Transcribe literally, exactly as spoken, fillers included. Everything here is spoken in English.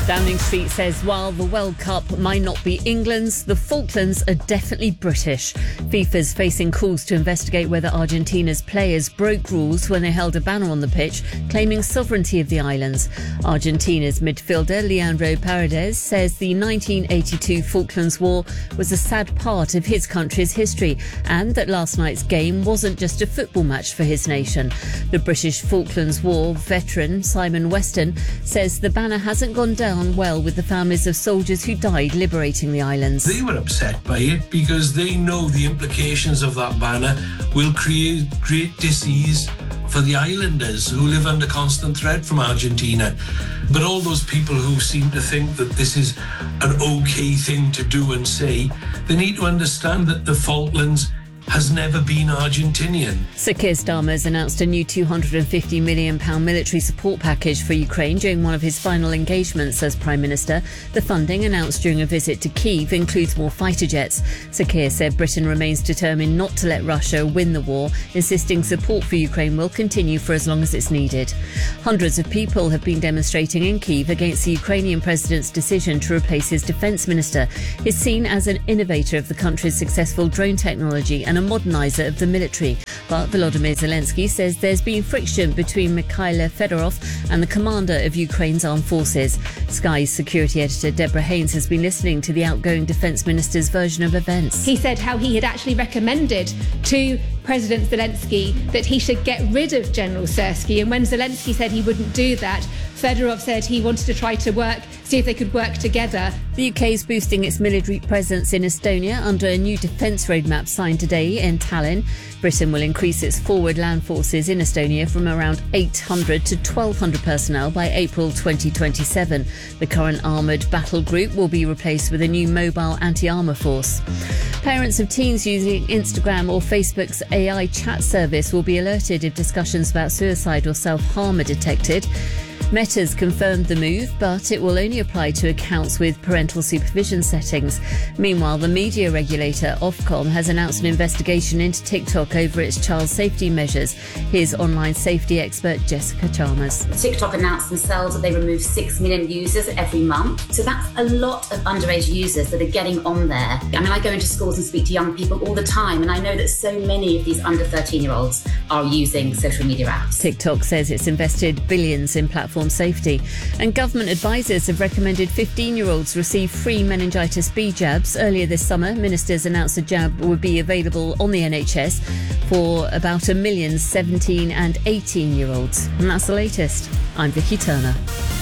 Downing Street says while the World Cup might not be England's, the Falklands are definitely British. FIFA's facing calls to investigate whether Argentina's players broke rules when they held a banner on the pitch claiming sovereignty of the islands. Argentina's midfielder Leandro Paredes says the nineteen eighty-two Falklands War was a sad part of his country's history and that last night's game wasn't just a football match for his nation. The British Falklands War veteran Simon Weston says the banner hasn't gone down well with the families of soldiers who died liberating the islands. They were upset by it because they know the implications of that banner will create great disease for the islanders who live under constant threat from Argentina. But all those people who seem to think that this is an okay thing to do and say, they need to understand that the Falklands has never been Argentinian. Sir Keir Starmer has announced a new two hundred fifty million pounds military support package for Ukraine during one of his final engagements as Prime Minister. The funding, announced during a visit to Kyiv, includes more fighter jets. Sir Keir said Britain remains determined not to let Russia win the war, insisting support for Ukraine will continue for as long as it's needed. Hundreds of people have been demonstrating in Kyiv against the Ukrainian president's decision to replace his defence minister. He's seen as an innovator of the country's successful drone technology and a moderniser of the military. But Volodymyr Zelensky says there's been friction between Mikhailo Fedorov and the commander of Ukraine's armed forces. Sky's security editor Deborah Haynes has been listening to the outgoing defence minister's version of events. He said how he had actually recommended to President Zelensky that he should get rid of General Syrskyi, and when Zelensky said he wouldn't do that, Fedorov said he wanted to try to work, see if they could work together. The U K is boosting its military presence in Estonia under a new defence roadmap signed today in Tallinn. Britain will increase its forward land forces in Estonia from around eight hundred to twelve hundred personnel by April twenty twenty-seven. The current armoured battle group will be replaced with a new mobile anti-armour force. Parents of teens using Instagram or Facebook's A I chat service will be alerted if discussions about suicide or self-harm are detected. Meta's confirmed the move, but it will only apply to accounts with parental supervision settings. Meanwhile, the media regulator Ofcom has announced an investigation into TikTok over its child safety measures. Here's online safety expert Jessica Chalmers. TikTok announced themselves that they remove six million users every month. So that's a lot of underage users that are getting on there. I mean, I go into schools and speak to young people all the time, and I know that so many of these under thirteen-year-olds are using social media apps. TikTok says it's invested billions in platform safety, and government advisors have recommended fifteen-year-olds receive free meningitis B jabs. Earlier this summer, ministers announced a jab would be available on the N H S for about a million seventeen and eighteen-year-olds. And that's the latest. I'm Vicky Turner.